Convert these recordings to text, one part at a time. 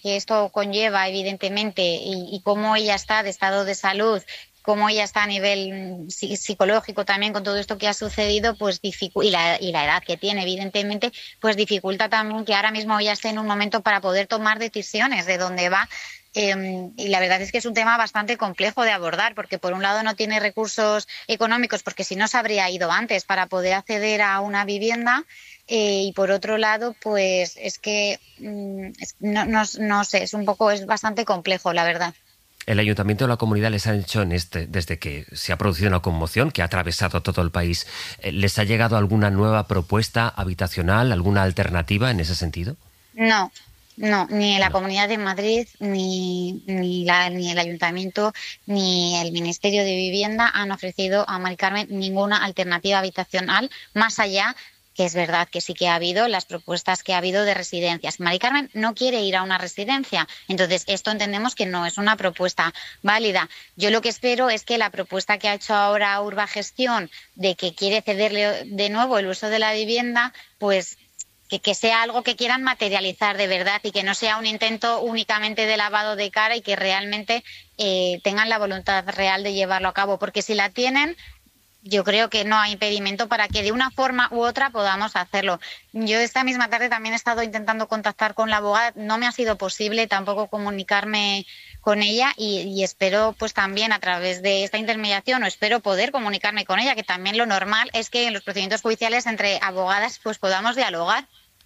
que esto conlleva, evidentemente, y cómo ella está de estado de salud, cómo ella está a nivel psicológico también con todo esto que ha sucedido, pues y la edad que tiene, evidentemente, pues dificulta también que ahora mismo ella esté en un momento para poder tomar decisiones de dónde va. Y la verdad es que es un tema bastante complejo de abordar, porque por un lado no tiene recursos económicos, porque si no se habría ido antes para poder acceder a una vivienda, y por otro lado, pues es que no sé, es bastante complejo, la verdad. ¿El ayuntamiento de la comunidad les ha hecho desde que se ha producido una conmoción que ha atravesado todo el país, les ha llegado alguna nueva propuesta habitacional, alguna alternativa en ese sentido? No, ni la Comunidad de Madrid, ni el Ayuntamiento, ni el Ministerio de Vivienda han ofrecido a Mari Carmen ninguna alternativa habitacional, más allá, que es verdad que sí que ha habido las propuestas que ha habido de residencias. Mari Carmen no quiere ir a una residencia, entonces esto entendemos que no es una propuesta válida. Yo lo que espero es que la propuesta que ha hecho ahora Urbagestión, de que quiere cederle de nuevo el uso de la vivienda, pues que sea algo que quieran materializar de verdad y que no sea un intento únicamente de lavado de cara y que realmente tengan la voluntad real de llevarlo a cabo, porque si la tienen, yo creo que no hay impedimento para que de una forma u otra podamos hacerlo. Yo esta misma tarde también he estado intentando contactar con la abogada, no me ha sido posible tampoco comunicarme con ella y espero pues también a través de esta intermediación, o espero poder comunicarme con ella, que también lo normal es que en los procedimientos judiciales entre abogadas pues podamos dialogar.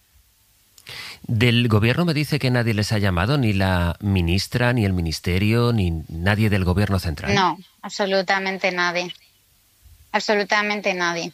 Del gobierno me dice que nadie les ha llamado, ni la ministra, ni el ministerio, ni nadie del gobierno central. No, absolutamente nadie. Absolutamente nadie.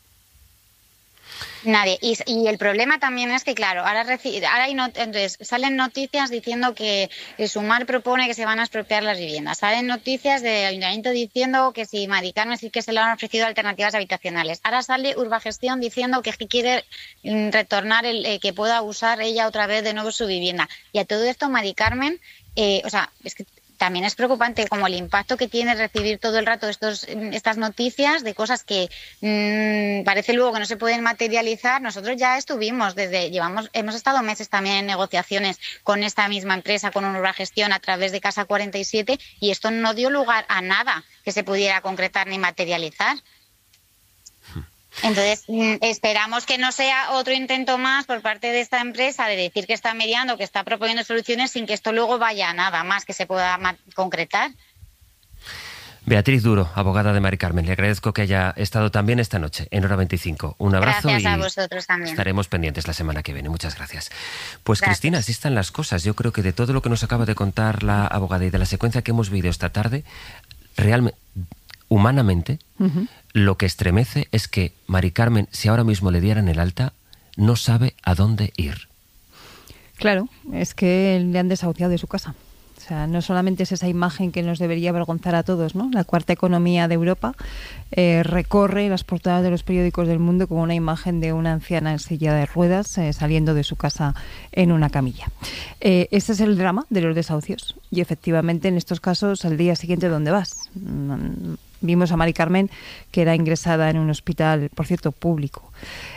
Nadie. Y el problema también es que, claro, entonces salen noticias diciendo que Sumar propone que se van a expropiar las viviendas. Salen noticias del ayuntamiento diciendo que si Mari Carmen sí que se le han ofrecido alternativas habitacionales. Ahora sale Urbagestión diciendo que quiere retornar que pueda usar ella otra vez de nuevo su vivienda. Y a todo esto Mari Carmen, es que también es preocupante como el impacto que tiene recibir todo el rato estas noticias de cosas que parece luego que no se pueden materializar. Nosotros ya hemos estado meses también en negociaciones con esta misma empresa, con Urbagestión a través de Casa 47, y esto no dio lugar a nada que se pudiera concretar ni materializar. Entonces, esperamos que no sea otro intento más por parte de esta empresa de decir que está mediando, que está proponiendo soluciones sin que esto luego vaya a nada más que se pueda concretar. Beatriz Duro, abogada de Mari Carmen, le agradezco que haya estado también esta noche en Hora 25. Un abrazo. Gracias a vosotros también. Estaremos pendientes la semana que viene. Muchas gracias. Pues gracias. Cristina, así están las cosas. Yo creo que de todo lo que nos acaba de contar la abogada y de la secuencia que hemos vivido esta tarde, realmente, humanamente, lo que estremece es que Mari Carmen, si ahora mismo le dieran el alta, no sabe a dónde ir. Claro, es que le han desahuciado de su casa. O sea, no solamente es esa imagen que nos debería avergonzar a todos, ¿no? La cuarta economía de Europa recorre las portadas de los periódicos del mundo como una imagen de una anciana en silla de ruedas saliendo de su casa en una camilla. Ese es el drama de los desahucios. Y efectivamente, en estos casos, al día siguiente, ¿dónde vas? Vimos a Mari Carmen, que era ingresada en un hospital, por cierto, público,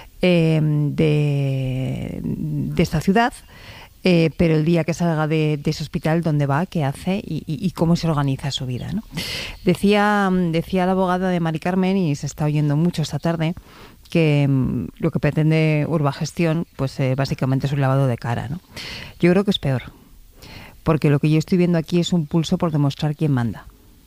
de esta ciudad. Pero el día que salga de ese hospital, ¿dónde va? ¿Qué hace? Y cómo se organiza su vida, ¿no? Decía la abogada de Mari Carmen, y se está oyendo mucho esta tarde, que lo que pretende Urbagestión, pues básicamente es un lavado de cara, ¿no? Yo creo que es peor, porque lo que yo estoy viendo aquí es un pulso por demostrar quién manda.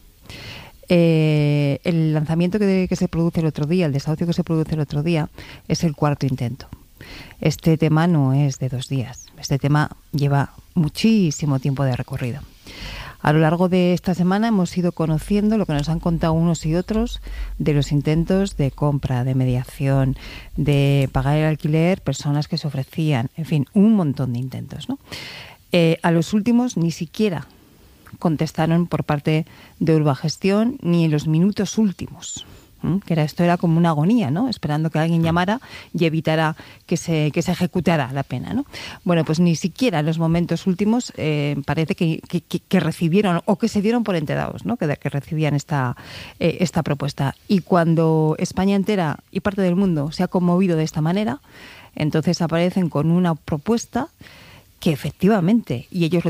El lanzamiento que se produce el otro día, el desahucio que se produce el otro día, es el cuarto intento. Este tema no es de 2 días. Este tema lleva muchísimo tiempo de recorrido. A lo largo de esta semana hemos ido conociendo lo que nos han contado unos y otros de los intentos de compra, de mediación, de pagar el alquiler, personas que se ofrecían, en fin, un montón de intentos, ¿no? A los últimos ni siquiera contestaron por parte de Urbagestión ni en los minutos últimos. Esto era como una agonía, ¿no? Esperando que alguien llamara y evitara que se ejecutara la pena, ¿no? Bueno, pues ni siquiera en los momentos últimos parece que recibieron o que se dieron por enterados, ¿no? Que recibían esta propuesta. Y cuando España entera y parte del mundo se ha conmovido de esta manera, entonces aparecen con una propuesta que efectivamente, y ellos lo